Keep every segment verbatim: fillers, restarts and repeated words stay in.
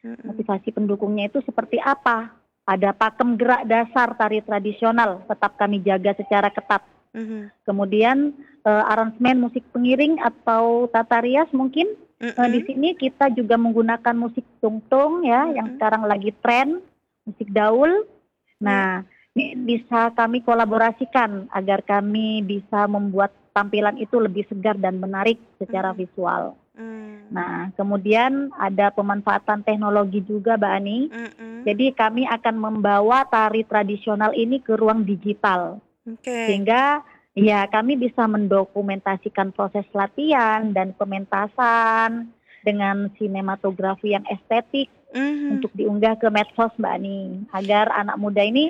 Mhm. Motivasi pendukungnya itu seperti apa? Ada pakem gerak dasar tari tradisional, tetap kami jaga secara ketat. Mhm. Kemudian, eee, aransemen musik pengiring atau tata rias mungkin, eee, di Mhm. sini kita juga menggunakan musik tungtung ya, yang Mhm. sekarang lagi tren, musik Daul. Iya. Nah, ini bisa kami kolaborasikan agar kami bisa membuat tampilan itu lebih segar dan menarik secara Mhm. visual. Mmm. Nah, kemudian ada pemanfaatan teknologi juga, Mbak Ani. Mhm. Jadi kami akan membawa tari tradisional ini ke ruang digital. Oke. Sehingga, ya kami bisa mendokumentasikan proses latihan dan pementasan dengan sinematografi yang estetik Mhm. untuk diunggah ke medsos, Mbak Ani. Agar anak muda ini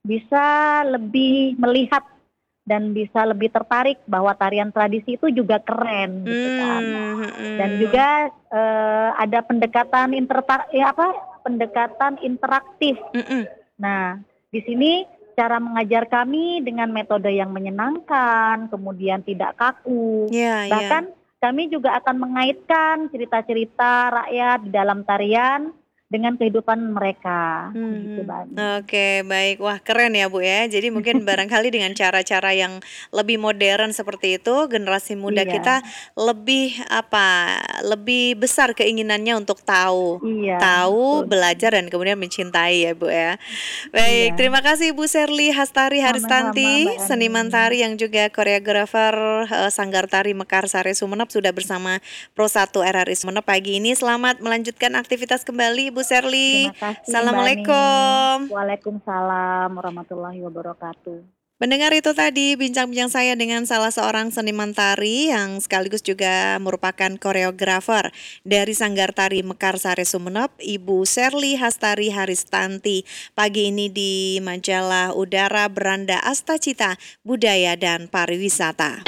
bisa lebih melihat dan bisa lebih tertarik bahwa tarian tradisi itu juga keren gitu kan. Mmm, Dan mhm. juga, eee, ada pendekatan interta eee, apa, pendekatan interaktif. Mhm. Nah, di sini cara mengajar kami dengan metode yang menyenangkan, kemudian tidak kaku. Iya iya. Bahkan kami juga akan mengaitkan cerita-cerita rakyat di dalam tarian dengan kehidupan mereka, begitu, Mhm. Mbak Ani. Oke, baik. Wah, keren ya, Bu, ya. Jadi mungkin barangkali dengan cara-cara yang lebih modern seperti itu, generasi muda Iya. kita lebih, apa, lebih besar keinginannya untuk tahu. Iya, betul, Tahu, Mbak Ani. belajar, dan kemudian mencintai ya, Bu, ya. Baik, Iya. terima kasih Ibu Sherly Hastari Sama-sama, Haristanti, Mbak seniman Ani. tari yang juga koreografer, eee, Sanggar Tari Mekarsari Sumenep sudah bersama Pro satu R R I Sumenep pagi ini. Selamat melanjutkan aktivitas kembali, Ibu Terima Sherly. kasih, Mbak Ani. Assalamualaikum. Waalaikumsalam warahmatullahi wabarakatuh. Pendengar, itu tadi bincang-bincang saya dengan salah seorang seniman tari yang sekaligus juga merupakan koreografer dari Sanggar Tari Mekarsari Sumenep, Ibu Sherly Hastari Haristanti. Pagi ini di majalah Udara Beranda Astacita Budaya dan Pariwisata.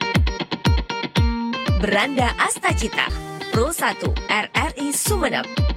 Beranda Astacita, Pro satu R R I Sumenep.